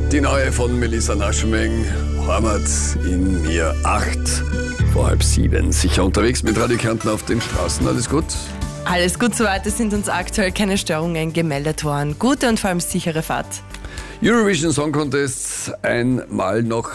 Die neue von Melissa Naschmeng, Heimat in mir 8, vor 6:30. Sicher unterwegs mit Radio Kärnten auf den Straßen. Alles gut? Alles gut soweit, es sind uns aktuell keine Störungen gemeldet worden. Gute und vor allem sichere Fahrt. Eurovision Song Contest einmal noch.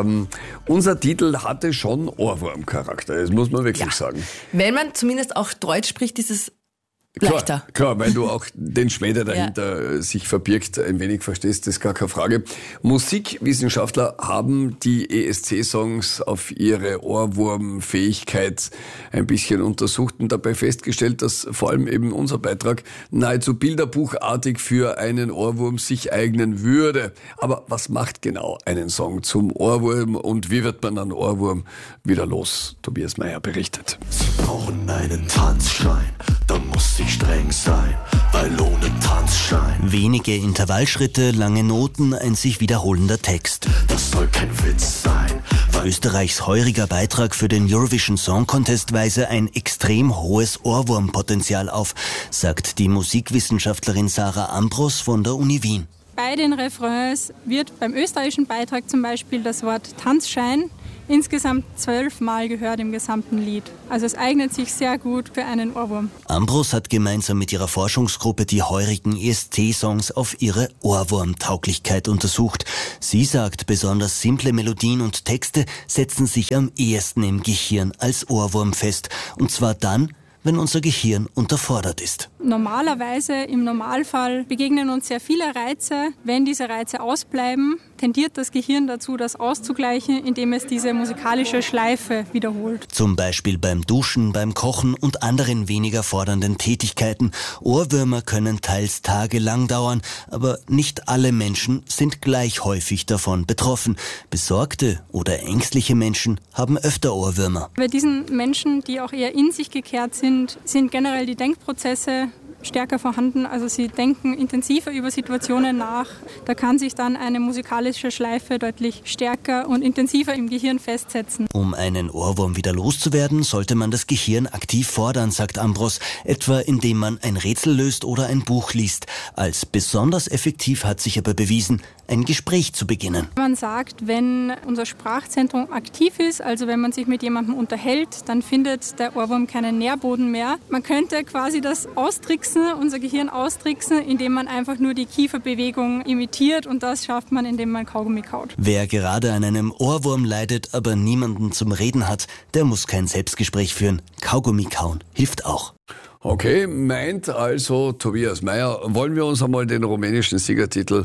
Unser Titel hatte schon Ohrwurmcharakter, das muss man wirklich sagen. Wenn man zumindest auch Deutsch spricht, ist es leichter. Klar, weil du auch den Schmäh, der dahinter sich verbirgt, ein wenig verstehst, das ist gar keine Frage. Musikwissenschaftler haben die ESC-Songs auf ihre Ohrwurmfähigkeit ein bisschen untersucht und dabei festgestellt, dass vor allem eben unser Beitrag nahezu bilderbuchartig für einen Ohrwurm sich eignen würde. Aber was macht genau einen Song zum Ohrwurm und wie wird man einen Ohrwurm wieder los? Tobias Meyer berichtet. Sie brauchen einen Tanzschein, da muss ich streng sein, weil ohne Tanzschein wenige Intervallschritte, lange Noten, ein sich wiederholender Text. das soll kein Witz sein, weil Österreichs heuriger Beitrag für den Eurovision Song Contest weise ein extrem hohes Ohrwurmpotenzial auf, sagt die Musikwissenschaftlerin Sarah Ambros von der Uni Wien. Bei den Refrains wird beim österreichischen Beitrag zum Beispiel das Wort Tanzschein insgesamt 12 Mal gehört im gesamten Lied. Also es eignet sich sehr gut für einen Ohrwurm. Ambros hat gemeinsam mit ihrer Forschungsgruppe die heurigen ESC-Songs auf ihre Ohrwurmtauglichkeit untersucht. Sie sagt, besonders simple Melodien und Texte setzen sich am ehesten im Gehirn als Ohrwurm fest. Und zwar dann, wenn unser Gehirn unterfordert ist. Normalerweise, im Normalfall, begegnen uns sehr viele Reize. Wenn diese Reize ausbleiben, tendiert das Gehirn dazu, das auszugleichen, indem es diese musikalische Schleife wiederholt. Zum Beispiel beim Duschen, beim Kochen und anderen weniger fordernden Tätigkeiten. Ohrwürmer können teils tagelang dauern, aber nicht alle Menschen sind gleich häufig davon betroffen. Besorgte oder ängstliche Menschen haben öfter Ohrwürmer. Bei diesen Menschen, die auch eher in sich gekehrt sind generell die Denkprozesse stärker vorhanden. Also sie denken intensiver über Situationen nach. Da kann sich dann eine musikalische Schleife deutlich stärker und intensiver im Gehirn festsetzen. Um einen Ohrwurm wieder loszuwerden, sollte man das Gehirn aktiv fordern, sagt Ambros, etwa indem man ein Rätsel löst oder ein Buch liest. Als besonders effektiv hat sich aber bewiesen, ein Gespräch zu beginnen. Man sagt, wenn unser Sprachzentrum aktiv ist, also wenn man sich mit jemandem unterhält, dann findet der Ohrwurm keinen Nährboden mehr. Man könnte quasi das austricksen, unser Gehirn austricksen, indem man einfach nur die Kieferbewegung imitiert und das schafft man, indem man Kaugummi kaut. Wer gerade an einem Ohrwurm leidet, aber niemanden zum Reden hat, der muss kein Selbstgespräch führen. Kaugummi kauen hilft auch. Okay, meint also Tobias Meyer, wollen wir uns einmal den rumänischen Siegertitel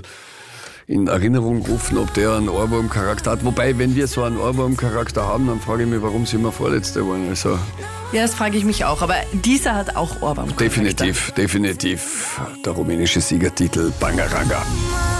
in Erinnerung rufen, ob der einen Ohrwurmcharakter hat. Wobei, wenn wir so einen Ohrwurmcharakter haben, dann frage ich mich, warum sind wir Vorletzte geworden. Also Ja, das frage ich mich auch, aber dieser hat auch Ohrwurmcharakter. definitiv der rumänische Siegertitel Bangaranga.